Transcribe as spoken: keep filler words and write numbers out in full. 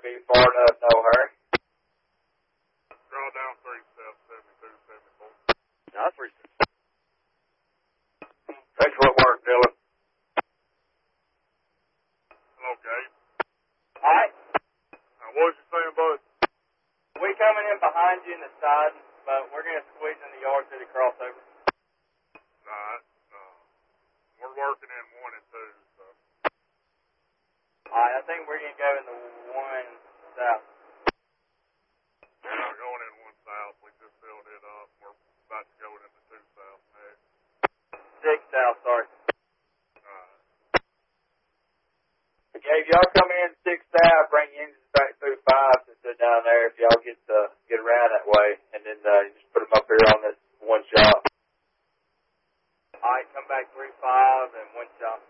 be far enough, no hurry. Draw down three steps, seventy-two, seventy-four. No, that's three steps. Excellent work, Dylan. Hello, Gabe. All right. Now, what was you saying, bud? We coming in behind you in the side, but we're going to squeeze in the yard through the crossover. Right. Uh, we're working in one and two, so. All right, I think we're going to go in the one south. We're not going in one south. We just filled it up. We're about to go into two south next. Six south, sorry. Right. Yeah, if y'all come in six south, bring your engines back through five and sit down there if y'all get uh, get around that way, and then uh, you just put them up here on this one shot. All right, come back three five and one shot.